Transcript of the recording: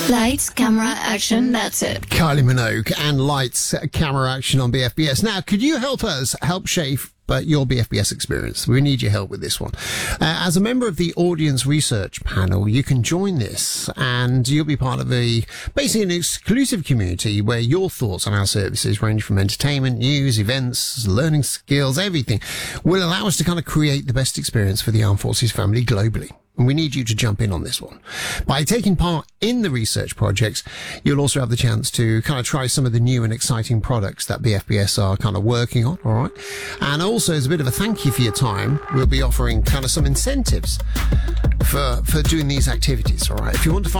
Lights, camera, action, that's it. Kylie Minogue and Lights, camera, action on BFBS. Now, could you help us help shape your BFBS experience? We need your help with this one. As a member of the audience research panel, you can join this and you'll be part of basically an exclusive community where your thoughts on our services, range from entertainment, news, events, learning skills, everything, will allow us to kind of create the best experience for the Armed Forces family globally. And we need you to jump in on this one. By taking part in the research projects, you'll also have the chance to kind of try some of the new and exciting products that BFBS are kind of working on, all right? And also, as a bit of a thank you for your time, we'll be offering kind of some incentives for doing these activities, all right? If you want to find